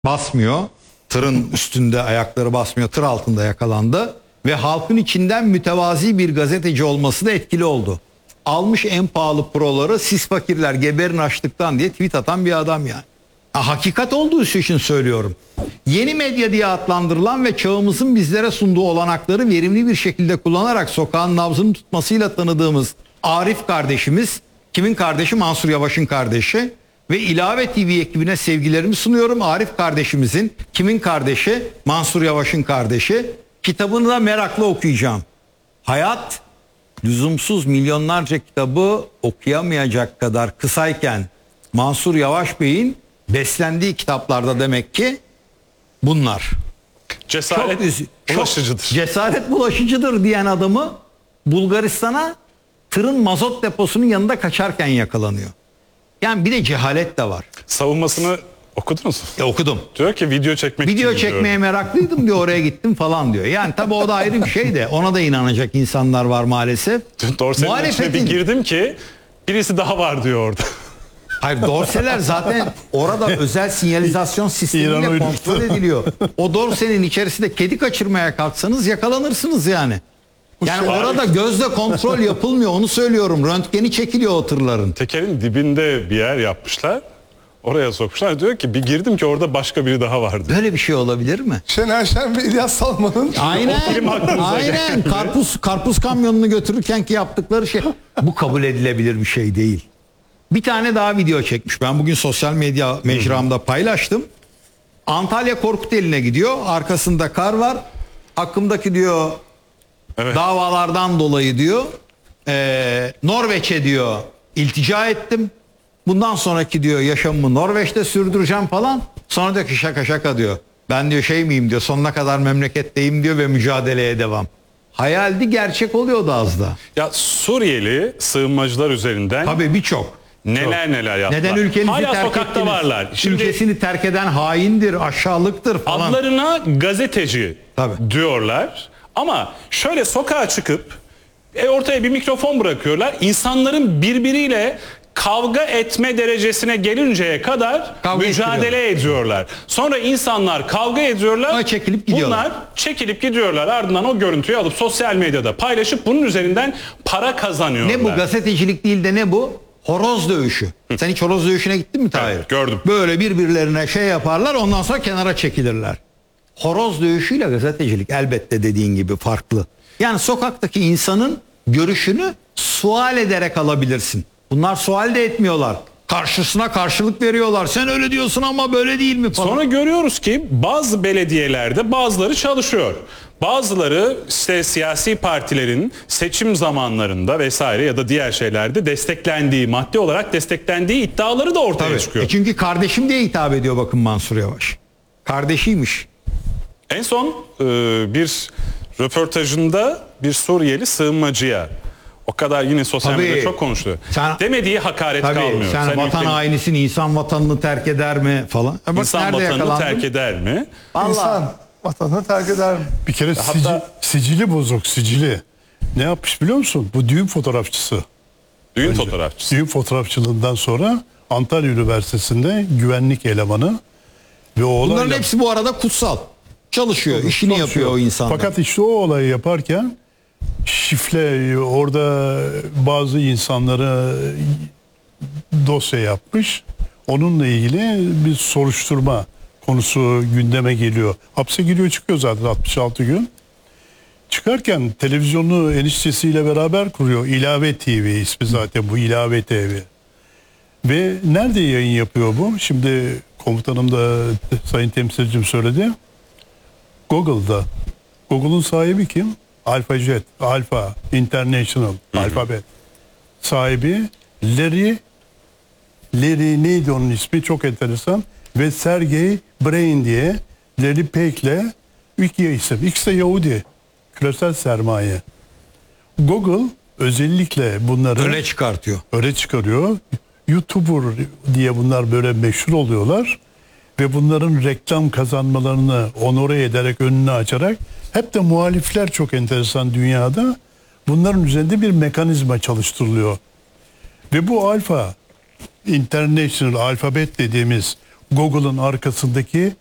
basmıyor. Tırın üstünde ayakları basmıyor. Tır altında yakalandı. Ve halkın içinden mütevazi bir gazeteci olması da etkili oldu. Almış en pahalı proları, siz fakirler geberin açlıktan diye tweet atan bir adam yani. Hakikat olduğu için söylüyorum. Yeni medya diye adlandırılan ve çağımızın bizlere sunduğu olanakları verimli bir şekilde kullanarak sokağın nabzını tutmasıyla tanıdığımız Arif kardeşimiz, kimin kardeşi? Mansur Yavaş'ın kardeşi. Ve İlave TV ekibine sevgilerimi sunuyorum. Arif kardeşimizin, kimin kardeşi? Mansur Yavaş'ın kardeşi. Kitabını da merakla okuyacağım. Hayat lüzumsuz milyonlarca kitabı okuyamayacak kadar kısayken Mansur Yavaş Bey'in beslendiği kitaplarda demek ki bunlar. Cesaret bulaşıcıdır. Cesaret bulaşıcıdır diyen adamı Bulgaristan'a tırın mazot deposunun yanında kaçarken yakalanıyor. Yani bir de cehalet de var. Savunmasını okudunuz mu? Okudum. Diyor ki video çekmek için Video çekmeye gidiyorum. meraklıydım diyor, oraya gittim falan diyor. Yani tabii o da ayrı bir şey de ona da inanacak insanlar var maalesef. Dorse'nin içine bir girdim ki birisi daha var diyor orada. Hayır, dorseler zaten orada özel sinyalizasyon sistemiyle kontrol ediliyor. O dorsenin içerisinde kedi kaçırmaya kalksanız yakalanırsınız yani. Yani orada gözle kontrol yapılmıyor, onu söylüyorum. Röntgeni çekiliyor o tırların. Tekerin dibinde bir yer yapmışlar. Oraya sokmuşlar. Diyor ki bir girdim ki orada başka biri daha vardı. Böyle bir şey olabilir mi? Şener Şen ve İlyas Salman'ın Aynen. Karpuz kamyonunu götürürken ki yaptıkları şey. Bu kabul edilebilir bir şey değil. Bir tane daha video çekmiş. Ben bugün sosyal medya mecramda paylaştım. Antalya Korkuteli'ne gidiyor. Arkasında kar var. Hakkımdaki diyor davalardan dolayı diyor Norveç'e diyor iltica ettim. Bundan sonraki diyor yaşamımı Norveç'te sürdüreceğim falan. Sonra diyor ki şaka diyor. Ben diyor şey miyim diyor, sonuna kadar memleketteyim diyor ve mücadeleye devam. Hayaldi, gerçek oluyordu az da. Ya Suriyeli sığınmacılar üzerinden Tabii birçok. neler yaptılar. Neden ülkenizi Hala terk sokakta ettiniz? varlar. Şimdi Ülkesini terk eden haindir, aşağılıktır falan. adlarına gazeteci Tabii. diyorlar. Ama şöyle sokağa çıkıp ortaya bir mikrofon bırakıyorlar. İnsanların birbiriyle kavga etme derecesine gelinceye kadar mücadele ediyorlar. Sonra insanlar kavga ediyorlar. Ama çekilip gidiyorlar. Bunlar çekilip gidiyorlar. Ardından o görüntüyü alıp sosyal medyada paylaşıp bunun üzerinden para kazanıyorlar. Ne bu, gazetecilik değil de ne bu? Horoz dövüşü. Sen hiç horoz dövüşüne gittin mi Tahir? Evet, gördüm. Böyle birbirlerine şey yaparlar, ondan sonra kenara çekilirler. Horoz dövüşüyle gazetecilik elbette dediğin gibi farklı. Yani sokaktaki insanın görüşünü sual ederek alabilirsin. Bunlar sual de etmiyorlar. Karşısına karşılık veriyorlar. Sen öyle diyorsun ama böyle değil mi falan. Sonra görüyoruz ki bazı belediyelerde bazıları çalışıyor. Bazıları işte siyasi partilerin seçim zamanlarında vesaire ya da diğer şeylerde desteklendiği, maddi olarak desteklendiği iddiaları da ortaya çıkıyor. Çünkü kardeşim diye hitap ediyor bakın Mansur Yavaş. Kardeşiymiş. En son bir röportajında bir Suriyeli sığınmacıya, o kadar yine sosyal medyada çok konuştu. Demediği hakaret kalmıyor. Sen vatan hainisin, insan vatanını terk eder mi falan. İnsan vatanını terk eder mi? İnsan vatanını terk eder mi? Bir kere sicili bozuk, sicili. Ne yapmış biliyor musun? Bu düğün fotoğrafçısı. Düğün fotoğrafçısı. Düğün fotoğrafçılığından sonra Antalya Üniversitesi'nde güvenlik elemanı. Ve bunların hepsi bu arada kutsal. Çalışıyor, işini yapıyor o insanlar. Fakat işte o olayı yaparken şifle orada bazı insanlara dosya yapmış. Onunla ilgili bir soruşturma konusu gündeme geliyor. Hapse giriyor, çıkıyor zaten 66 gün. Çıkarken televizyonu eniştesiyle beraber kuruyor. İlave TV ismi zaten bu, İlave TV. Ve nerede yayın yapıyor bu? Şimdi komutanım da sayın temsilcim söyledi. Google'da. Google'un sahibi kim? AlphaJet, Alpha International, Alphabet sahibi Larry neydi onun ismi, çok enteresan, ve Sergey Brin diye Larry Pake'le iki isim. İkisi de Yahudi. Küresel sermaye. Google özellikle bunları öne çıkarıyor. YouTuber diye bunlar böyle meşhur oluyorlar ve bunların reklam kazanmalarını onore ederek, önünü açarak, hep de muhalifler çok enteresan dünyada, bunların üzerinde bir mekanizma çalıştırılıyor. Ve bu Alpha International, alfabet dediğimiz Google'ın arkasındaki